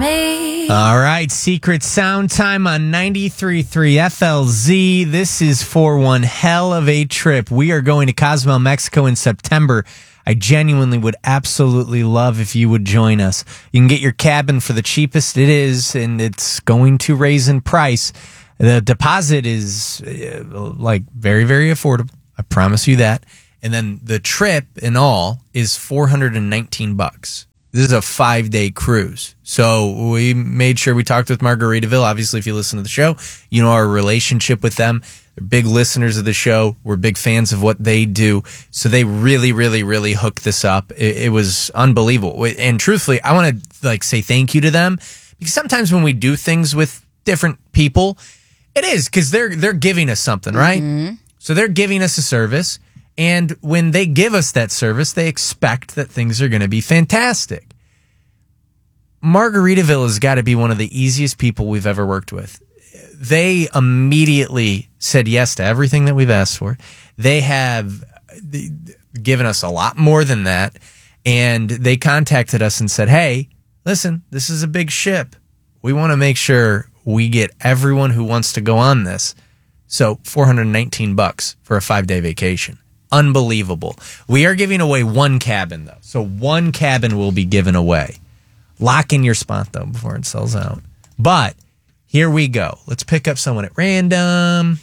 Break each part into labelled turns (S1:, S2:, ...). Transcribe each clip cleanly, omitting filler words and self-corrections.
S1: me.
S2: All right, Secret Sound Time on 93.3 FLZ. This is for one hell of a trip. We are going to Cozumel, Mexico in September. I genuinely would absolutely love if you would join us. You can get your cabin for the cheapest it is, and it's going to raise in price. The deposit is very, very affordable. I promise you that. And then the trip in all is $419. This is a 5-day cruise. So we made sure we talked with Margaritaville. Obviously, if you listen to the show, you know our relationship with them. They're big listeners of the show. We're big fans of what they do. So they really, really, really hooked this up. It was unbelievable. And truthfully, I want to say thank you to them, because sometimes when we do things with different people, it is because they're giving us something, right? Mm-hmm. So they're giving us a service. And when they give us that service, they expect that things are going to be fantastic. Margaritaville has got to be one of the easiest people we've ever worked with. They immediately said yes to everything that we've asked for. They have given us a lot more than that. And they contacted us and said, hey, listen, this is a big ship. We want to make sure we get everyone who wants to go on this. So $419 for a 5-day vacation. Unbelievable. We are giving away one cabin, though. So one cabin will be given away. Lock in your spot, though, before it sells out. But here we go. Let's pick up someone at random.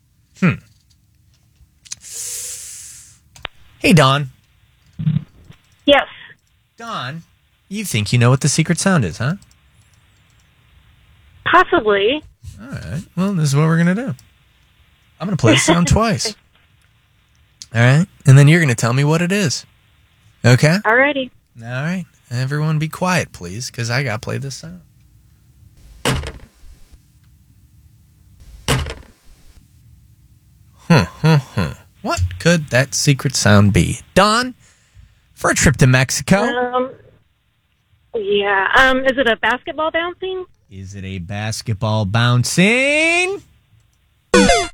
S2: Hey, Dawn.
S3: Yes.
S2: Dawn, you think you know what the secret sound is, huh?
S3: Possibly.
S2: All right. Well, this is what we're going to do. I'm going to play the sound twice. All right? And then you're going to tell me what it is. Okay?
S3: Alrighty.
S2: All right. Everyone be quiet, please, because I got to play this sound. What could that secret sound be? Dawn, for a trip to Mexico.
S3: Yeah. Is it a basketball bouncing?
S2: Is it a basketball bouncing? It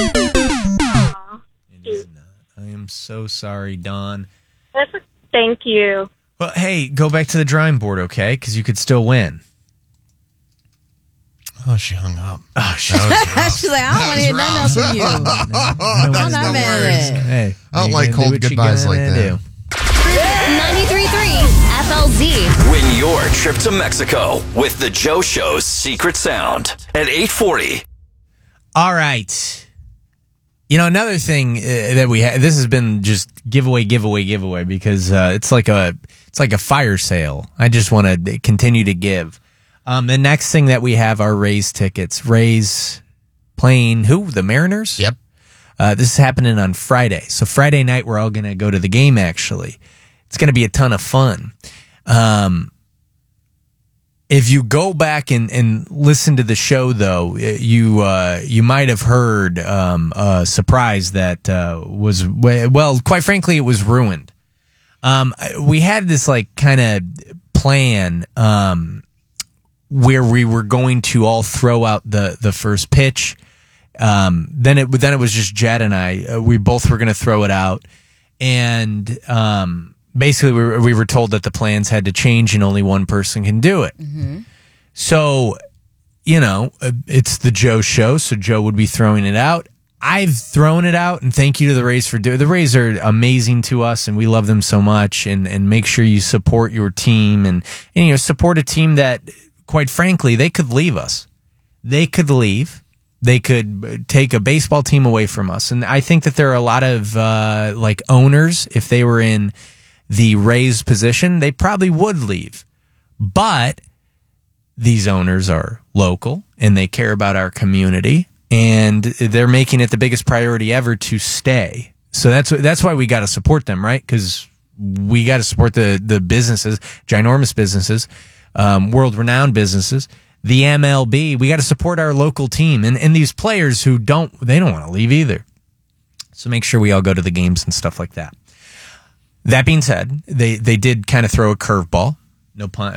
S2: is not. I am so sorry, Dawn.
S3: Thank you.
S2: Well, hey, go back to the drawing board, okay? Because you could still win.
S4: Oh, she hung up.
S2: Oh,
S5: she's like, I don't want to hear nothing else from you. I'm not mad at it.
S2: Hey,
S4: I don't like cold goodbyes like that.
S1: 93.3 FLZ.
S6: Win your trip to Mexico with the Joe Show's Secret Sound at 840.
S2: All right. You know, another thing that we have, this has been just giveaway, because it's like a fire sale. I just want to continue to give. The next thing that we have are Rays tickets. Rays playing who? The Mariners?
S4: Yep.
S2: This is happening on Friday. So Friday night, we're all going to go to the game, actually. It's going to be a ton of fun. If you go back and listen to the show, though, you might have heard a surprise that was, well, quite frankly, it was ruined. We had this kind of plan where we were going to all throw out the first pitch. Then it was just Jed and I. We both were going to throw it out, and basically we were told that the plans had to change and only one person can do it. Mm-hmm. So, it's the Joe Show, so Joe would be throwing it out. I've thrown it out, and thank you to the Rays for doing it. The Rays are amazing to us, and we love them so much. And make sure you support your team, and support a team that, quite frankly, they could leave us. They could leave. They could take a baseball team away from us. And I think that there are a lot of owners, if they were in the Rays position, they probably would leave. But these owners are local and they care about our community, and they're making it the biggest priority ever to stay. So that's why we got to support them, right? Because we got to support the businesses, ginormous businesses, world-renowned businesses. The MLB, we got to support our local team and these players who don't want to leave either. So make sure we all go to the games and stuff like that. That being said, they did kind of throw a curveball. No pun,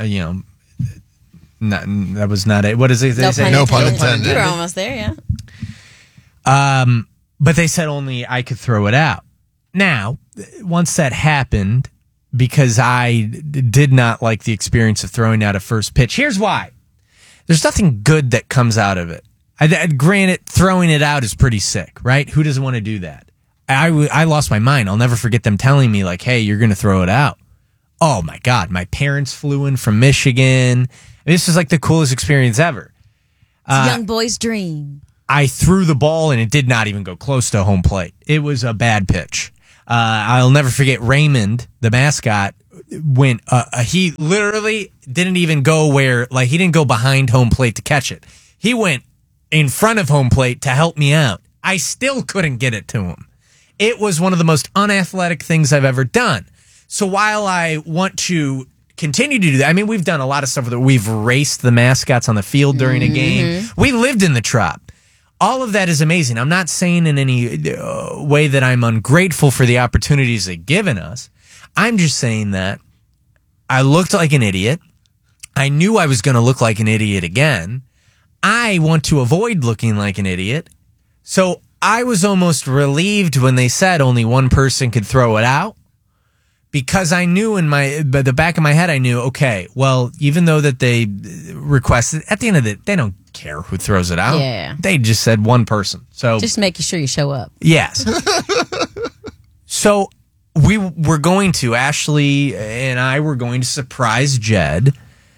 S2: that was not it. What is it?
S4: No pun intended.
S5: You were almost there,
S2: yeah. But they said only I could throw it out. Now, once that happened, because I did not like the experience of throwing out a first pitch. Here's why. There's nothing good that comes out of it. Granted, throwing it out is pretty sick, right? Who doesn't want to do that? I lost my mind. I'll never forget them telling me, like, hey, you're going to throw it out. Oh, my God. My parents flew in from Michigan. This is like the coolest experience ever.
S5: It's a young boy's dream.
S2: I threw the ball, and it did not even go close to home plate. It was a bad pitch. I'll never forget Raymond, the mascot, went. He literally didn't even go he didn't go behind home plate to catch it. He went in front of home plate to help me out. I still couldn't get it to him. It was one of the most unathletic things I've ever done. So while I want to continue to do that, I mean, we've done a lot of stuff where we've raced the mascots on the field during a game. We lived in the Trop. All of that is amazing. I'm not saying in any way that I'm ungrateful for the opportunities they've given us. I'm just saying that I looked like an idiot. I knew I was going to look like an idiot again. I want to avoid looking like an idiot. So I was almost relieved when they said only one person could throw it out, because I knew by the back of my head, I knew, okay, well, even though that they requested, at the end of it, they don't care who throws it out.
S5: Yeah.
S2: They just said one person. So
S5: just making sure you show up.
S2: Yes. So Ashley and I were going to surprise Jed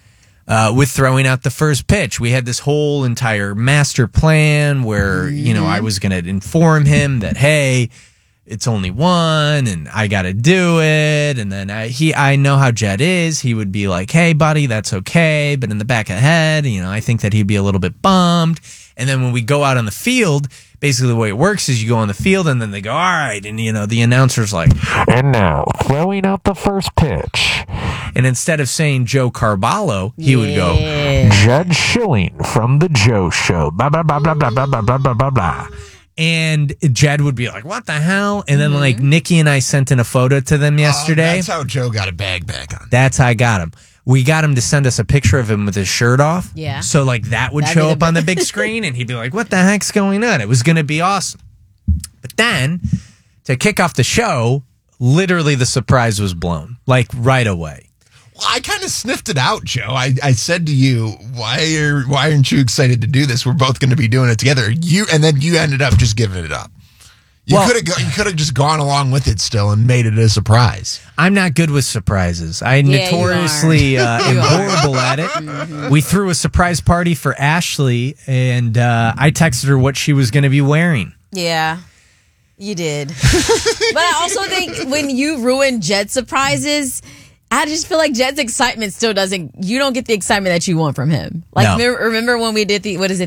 S2: with throwing out the first pitch. We had this whole entire master plan where, I was going to inform him that, hey, it's only one and I got to do it. And then I know how Jed is. He would be like, hey, buddy, that's okay. But in the back of the head, I think that he'd be a little bit bummed. And then when we go out on the field, basically the way it works is you go on the field and then they go, all right. And, the announcer's like, and now throwing out the first pitch. And instead of saying Joe Carballo, he would go, Jed Schilling from the Joe Show. Blah, blah, blah, blah, blah, blah, blah, blah, blah, blah. And Jed would be like, what the hell? And then Nikki and I sent in a photo to them yesterday.
S4: That's how Joe got a bag back on.
S2: That's how I got him. We got him to send us a picture of him with his shirt off.
S5: Yeah.
S2: So that would show up on the big screen and he'd be like, what the heck's going on? It was going to be awesome. But then to kick off the show, literally the surprise was blown, right away.
S4: Well, I kind of sniffed it out, Joe. I said to you, why aren't you excited to do this? We're both going to be doing it together. And then you ended up just giving it up. You could have just gone along with it still and made it a surprise.
S2: I'm not good with surprises. I notoriously am horrible at it. Mm-hmm. We threw a surprise party for Ashley, and I texted her what she was going to be wearing.
S5: Yeah. You did. But I also think when you ruin Jed's surprises, I just feel like Jed's excitement still you don't get the excitement that you want from him. Remember when we did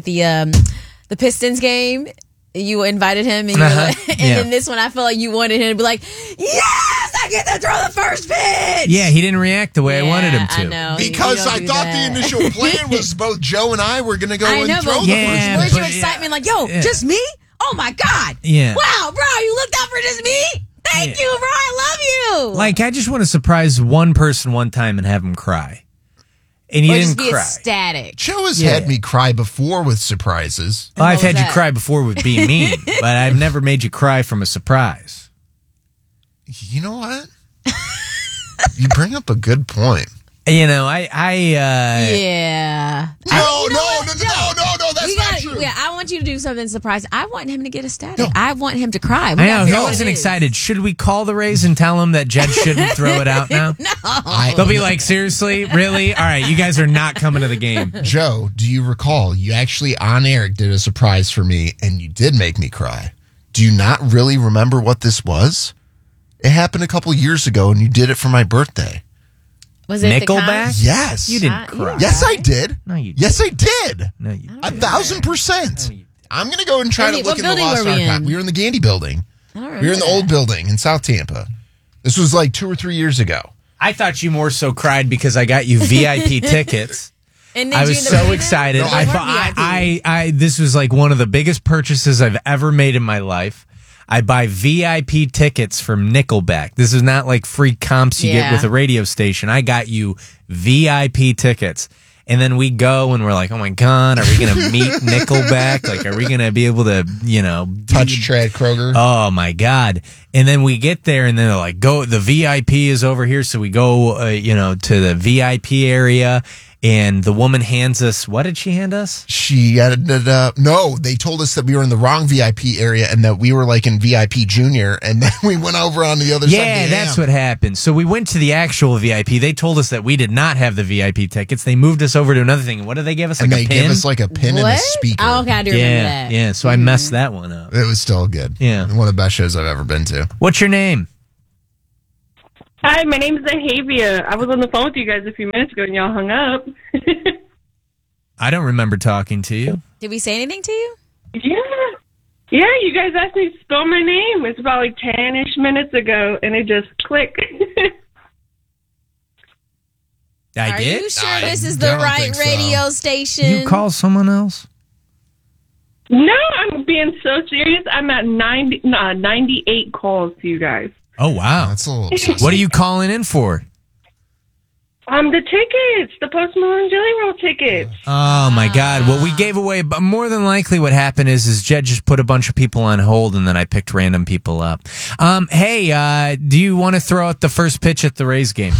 S5: the Pistons game? You invited him and then this one I feel like you wanted him to be like, yes, I get to throw the first pitch.
S2: Yeah, he didn't react the way I wanted him to.
S5: I know.
S4: Because I thought the initial plan was both Joe and I were going to go and throw the first pitch.
S5: Where's your excitement? Just me? Oh my God.
S2: Yeah.
S5: Wow, bro, you looked out for just me? Thank you, bro. I love you.
S2: I just want to surprise one person one time and have him cry. And he didn't
S5: be
S2: cry.
S5: Ecstatic.
S4: Joe has had me cry before with surprises.
S2: Well, I've had you cry before with being mean, but I've never made you cry from a surprise.
S4: You know what? You bring up a good point.
S2: Yeah.
S4: No, that's not true.
S5: Yeah, I want you to do something surprising. I want him to get ecstatic. No. I want him to cry.
S2: I know, he wasn't excited. Should we call the Rays and tell him that Jed shouldn't throw it out now?
S5: No.
S2: They'll be like, seriously? Really? All right, you guys are not coming to the game.
S4: Joe, do you recall you actually on air did a surprise for me and you did make me cry? Do you not really remember what this was? It happened a couple years ago and you did it for my birthday.
S5: Was it
S2: Nickelback?
S4: Yes.
S2: You didn't cry.
S4: Yes, I did.
S2: No, you didn't.
S4: Yes, I did.
S2: No, you didn't.
S4: 1,000%. I'm going to go and try to look in the Lost
S5: Archive.
S4: Archive. We were in the Gandy building. We were in the old building in South Tampa. This was 2 or 3 years ago.
S2: I thought you more so cried because I got you VIP tickets.
S5: And
S2: I was so excited.
S4: No,
S2: I this was one of the biggest purchases I've ever made in my life. I buy VIP tickets from Nickelback. This is not free comps you get with a radio station. I got you VIP tickets. And then we go and we're like, oh my God, are we going to meet Nickelback? Like, are we going to be able to,
S4: touch Chad Kroger?
S2: Oh my God. And then we get there and then they're like, go, the VIP is over here. So we go, to the VIP area. And the woman hands us, what did she hand us?
S4: She ended up, no, they told us that we were in the wrong VIP area and that we were like in VIP Junior. And then we went over on the other side.
S2: Yeah, that's what happened. So we went to the actual VIP. They told us that we did not have the VIP tickets. They moved us over to another thing. What did they give us?
S4: And
S2: like a pin?
S4: They gave us like a pin and a speaker.
S5: Oh, okay, I do remember that.
S2: Yeah, so I messed that one up.
S4: It was still good.
S2: Yeah.
S4: One of the best shows I've ever been to.
S2: What's your name?
S3: Hi, my name is Zahavia. I was on the phone with you guys a few minutes ago and y'all hung up.
S2: I don't remember talking to you.
S5: Did we say anything to you?
S3: Yeah, you guys asked me to spell my name. It's about like 10-ish minutes ago, and it just clicked.
S2: I
S5: Are
S2: did?
S5: you sure
S4: I
S5: this is the
S4: don't
S5: right
S4: think so.
S5: radio station?
S2: You call someone else?
S3: No, I'm being so serious. I'm at 98 calls to you guys.
S2: Oh, wow.
S4: That's a little excessive.
S2: What are you calling in for?
S3: The tickets, the Post Malone Jelly Roll tickets.
S2: Oh my God! Well, we gave away. But more than likely, what happened is Jed just put a bunch of people on hold, and then I picked random people up. Hey, do you want to throw out the first pitch at the Rays game?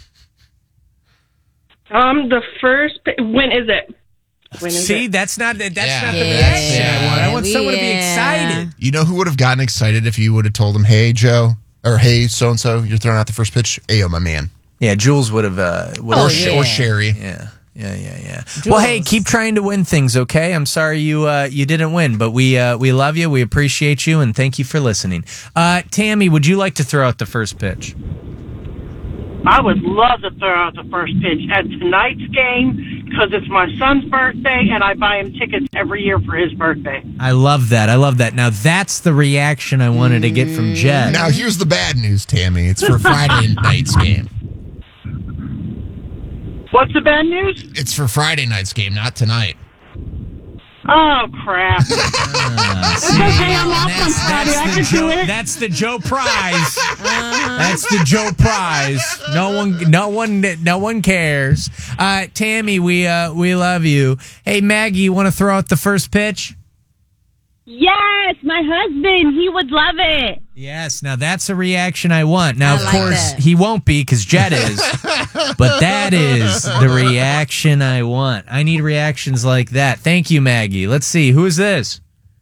S3: The first. When is it?
S2: See, that's not the
S4: Yeah.
S2: reaction I want. I want someone to be excited.
S4: You know who would have gotten excited if you would have told him, hey, Joe, or hey, so-and-so, you're throwing out the first pitch? Ayo, my man.
S2: Yeah, Jules would have.
S4: Or Sherry.
S2: Yeah. Well, hey, keep trying to win things, okay? I'm sorry you didn't win, but we love you, we appreciate you, and thank you for listening. Tammy, would you like to throw out the first pitch?
S7: I would love to throw out the first pitch at tonight's game because it's my son's birthday and I buy him tickets every year for his birthday.
S2: I love that. Now, that's the reaction I wanted to get from Jed.
S4: Now, here's the bad news, Tammy. It's for Friday night's game.
S7: What's the bad news?
S4: It's for Friday night's game, not tonight.
S7: Oh, crap. It's okay, I'm off on Friday. I can do it.
S2: That's the Joe prize. That's the Joe prize. No one cares. Tammy, we love you. Hey, Maggie, you want to throw out the first pitch?
S3: Yes, my husband. He would love it.
S2: Yes. Now that's a reaction I want. Now,
S5: I
S2: of
S5: like
S2: course,
S5: that.
S2: he won't be because Jed is. But that is the reaction I want. I need reactions like that. Thank you, Maggie. Let's see. Who is this?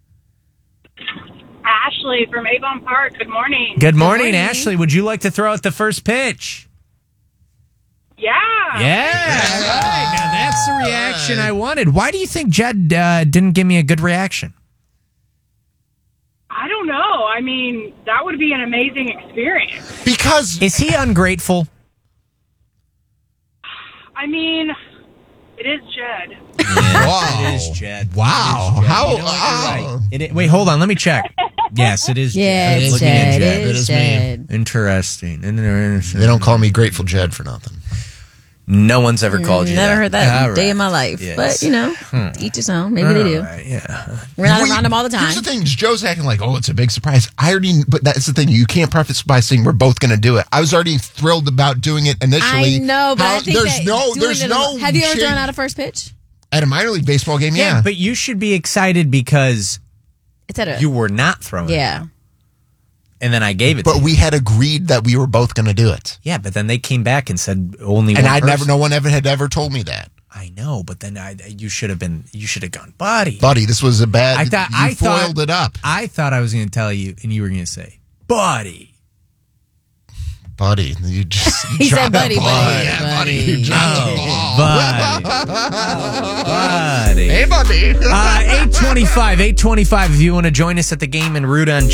S3: Ashley from Avon Park. Good morning.
S2: Good morning, Ashley. Would you like to throw out the first pitch?
S3: Yeah.
S2: Yeah. All right. Now that's the reaction I wanted. Why do you think Jed didn't give me a good reaction?
S3: I don't know. I mean, that would be an amazing experience.
S4: Because
S2: Is he ungrateful?
S3: I mean, it is Jed.
S4: wow.
S2: It is Jed.
S4: Wow.
S2: It is Jed.
S4: How?
S2: You know what? You're right. Wait, hold on. Let me check. Yes, it is
S5: Yeah,
S2: Jed.
S5: it's
S2: Looking at
S5: Jed.
S2: Jed.
S5: It is
S4: me.
S5: Jed.
S2: Interesting.
S4: They don't call me Grateful Jed for nothing.
S2: No one's ever called you
S5: Never
S2: that.
S5: heard that
S2: All
S5: day
S2: right.
S5: in my life.
S2: Yes.
S5: But, each his own. Maybe they do.
S2: All right, yeah.
S5: We're not
S4: Well,
S5: around him all the time.
S4: Here's the thing. Joe's acting like, oh, it's a big surprise. But that's the thing. You can't preface by saying we're both going to do it. I was already thrilled about doing it initially.
S5: I know, but I think
S4: there's
S5: that
S4: no.
S5: doing
S4: There's
S5: it
S4: no.
S5: Have you ever
S4: shade-
S5: thrown out a first pitch?
S4: At a minor league baseball game? Yeah.
S2: But you should be excited because
S5: It's at a.
S2: you were not throwing it.
S5: Yeah.
S2: And then I gave it to
S4: But
S2: you.
S4: we had agreed that we were both going to do it.
S2: Yeah, but then they came back and said only
S4: And
S2: one
S4: I'd
S2: person.
S4: no one had ever told me that.
S2: I know, but then you should have gone, buddy.
S4: Buddy, this was a bad.
S2: I
S4: you foiled it up.
S2: I thought I was going to tell you, and you were going to say, buddy.
S4: Buddy, you just.
S5: He said buddy, buddy.
S4: Yeah, buddy.
S5: Buddy.
S4: You dropped the ball.
S2: Buddy.
S4: Hey, buddy.
S2: 825. If you want to join us at the game and root on